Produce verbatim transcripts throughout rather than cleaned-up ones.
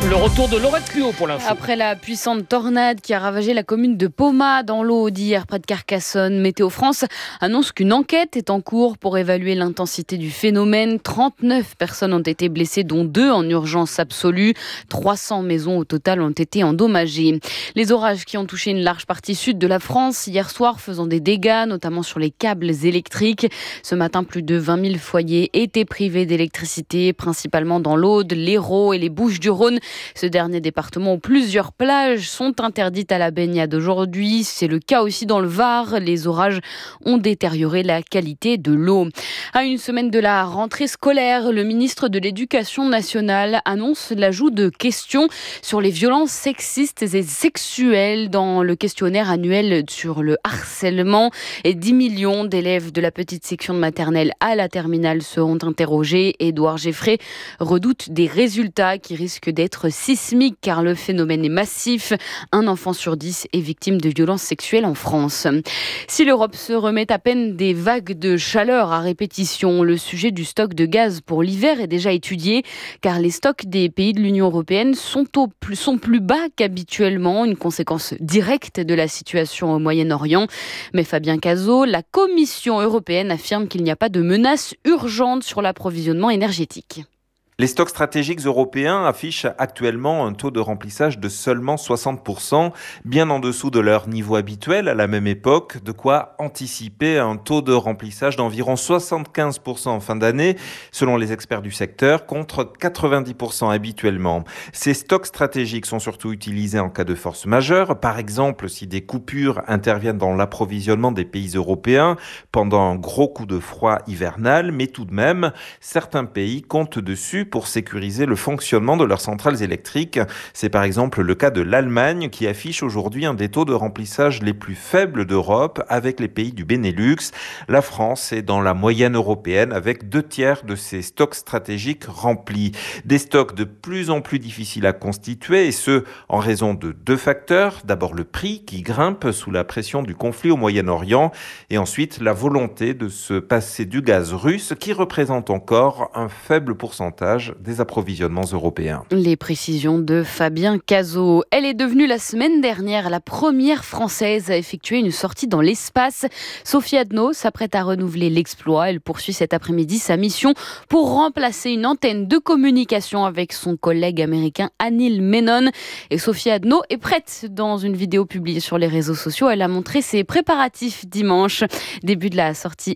Le retour de Laurette Puot pour l'info. Après la puissante tornade qui a ravagé la commune de Poma dans l'Aude hier près de Carcassonne, Météo France annonce qu'une enquête est en cours pour évaluer l'intensité du phénomène. trente-neuf personnes ont été blessées, dont deux en urgence absolue. trois cents maisons au total ont été endommagées. Les orages qui ont touché une large partie sud de la France hier soir, faisant des dégâts, notamment sur les câbles électriques. Ce matin, plus de vingt mille foyers étaient privés d'électricité, principalement dans l'Aude, l'Hérault et les Bouches-du-Rhône. Ce dernier département où plusieurs plages sont interdites à la baignade aujourd'hui. C'est le cas aussi dans le Var. Les orages ont détérioré la qualité de l'eau. À une semaine de la rentrée scolaire, le ministre de l'Éducation nationale annonce l'ajout de questions sur les violences sexistes et sexuelles dans le questionnaire annuel sur le harcèlement. Et dix millions d'élèves de la petite section de maternelle à la terminale seront interrogés. Édouard Geffray redoute des résultats qui risquent d'être sismique car le phénomène est massif. Un enfant sur dix est victime de violences sexuelles en France. Si l'Europe se remet à peine des vagues de chaleur à répétition, le sujet du stock de gaz pour l'hiver est déjà étudié car les stocks des pays de l'Union européenne sont, au plus, sont plus bas qu'habituellement, une conséquence directe de la situation au Moyen-Orient. Mais Fabien Cazot, la Commission européenne affirme qu'il n'y a pas de menace urgente sur l'approvisionnement énergétique. Les stocks stratégiques européens affichent actuellement un taux de remplissage de seulement soixante pour cent, bien en dessous de leur niveau habituel à la même époque, de quoi anticiper un taux de remplissage d'environ soixante-quinze pour cent en fin d'année, selon les experts du secteur, contre quatre-vingt-dix pour cent habituellement. Ces stocks stratégiques sont surtout utilisés en cas de force majeure, par exemple si des coupures interviennent dans l'approvisionnement des pays européens pendant un gros coup de froid hivernal, mais tout de même, certains pays comptent dessus pour sécuriser le fonctionnement de leurs centrales électriques. C'est par exemple le cas de l'Allemagne qui affiche aujourd'hui un des taux de remplissage les plus faibles d'Europe avec les pays du Benelux. La France est dans la moyenne européenne avec deux tiers de ses stocks stratégiques remplis. Des stocks de plus en plus difficiles à constituer et ce, en raison de deux facteurs. D'abord le prix qui grimpe sous la pression du conflit au Moyen-Orient et ensuite la volonté de se passer du gaz russe qui représente encore un faible pourcentage des approvisionnements européens. Les précisions de Fabien Cazot. Elle est devenue la semaine dernière la première Française à effectuer une sortie dans l'espace. Sophie Adno s'apprête à renouveler l'exploit. Elle poursuit cet après-midi sa mission pour remplacer une antenne de communication avec son collègue américain Anil Menon. Et Sophie Adno est prête. Dans une vidéo publiée sur les réseaux sociaux, elle a montré ses préparatifs dimanche. Début de la sortie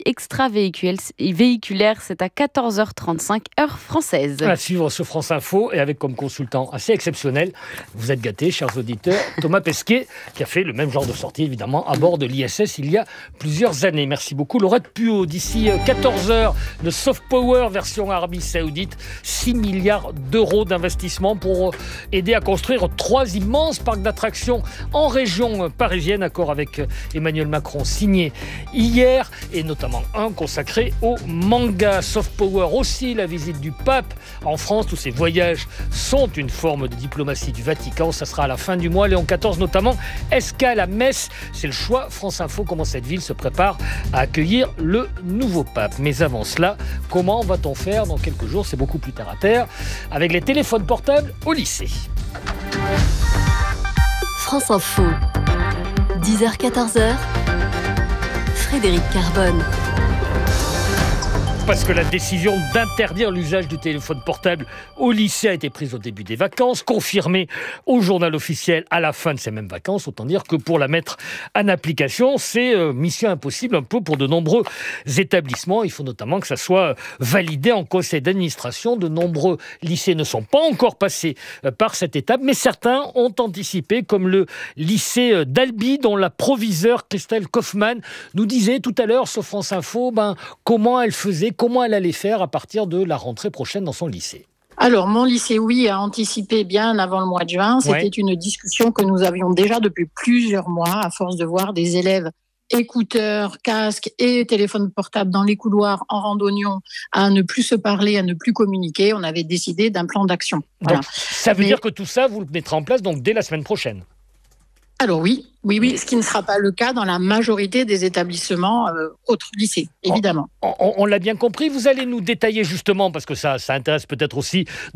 extra-véhiculaire, c'est à quatorze heures trente-cinq heure française. À suivre sur France Info et avec comme consultant assez exceptionnel, vous êtes gâtés, chers auditeurs, Thomas Pesquet, qui a fait le même genre de sortie, évidemment, à bord de l'I S S il y a plusieurs années. Merci beaucoup, Laurette Puot. D'ici quatorze heures, le Soft Power version Arabie Saoudite, six milliards d'euros d'investissement pour aider à construire trois immenses parcs d'attractions en région parisienne, accord avec Emmanuel Macron signé hier, et notamment un consacré au manga. Soft Power aussi, la visite du pape en France. Tous ces voyages sont une forme de diplomatie du Vatican. Ça sera à la fin du mois. Léon quatorze notamment, escale à Metz. C'est le choix. France Info, comment cette ville se prépare à accueillir le nouveau pape. Mais avant cela, comment va-t-on faire dans quelques jours? C'est beaucoup plus terre à terre avec les téléphones portables au lycée. France Info, dix heures quatorze heures, Frédéric Carbone. Parce que la décision d'interdire l'usage du téléphone portable au lycée a été prise au début des vacances, confirmée au journal officiel à la fin de ces mêmes vacances. Autant dire que pour la mettre en application, c'est euh, mission impossible un peu pour de nombreux établissements. Il faut notamment que ça soit validé en conseil d'administration. De nombreux lycées ne sont pas encore passés euh, par cette étape, mais certains ont anticipé, comme le lycée d'Albi, dont la proviseure Christelle Kaufmann nous disait tout à l'heure sur France Info ben, comment elle faisait, comment elle allait faire à partir de la rentrée prochaine dans son lycée. Alors, mon lycée, oui, a anticipé bien avant le mois de juin. C'était ouais. une discussion que nous avions déjà depuis plusieurs mois, à force de voir des élèves écouteurs, casques et téléphones portables dans les couloirs en randonnion, à ne plus se parler, à ne plus communiquer. On avait décidé d'un plan d'action. Voilà. Donc, ça veut Mais... dire que tout ça, vous le mettrez en place donc dès la semaine prochaine? Alors oui, oui, oui, ce qui ne sera pas le cas dans la majorité des établissements euh, autres lycées, évidemment. On, on, on l'a bien compris. Vous allez nous détailler justement, parce que ça, ça intéresse peut-être aussi